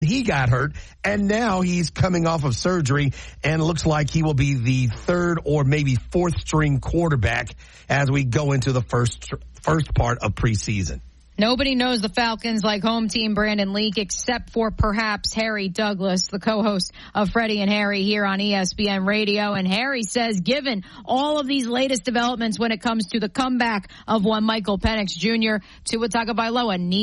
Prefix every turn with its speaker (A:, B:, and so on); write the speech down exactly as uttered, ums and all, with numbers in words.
A: he got hurt, and now he's coming off of surgery, and it looks like he will be the third or maybe fourth string quarterback as we go into the first first part of preseason.
B: Nobody knows the Falcons like home team Brandon Leak, except for perhaps Harry Douglas, the co-host of Freddie and Harry here on E S P N Radio. And Harry says, given all of these latest developments when it comes to the comeback of one Michael Penix Junior, Tua Tagovailoa needs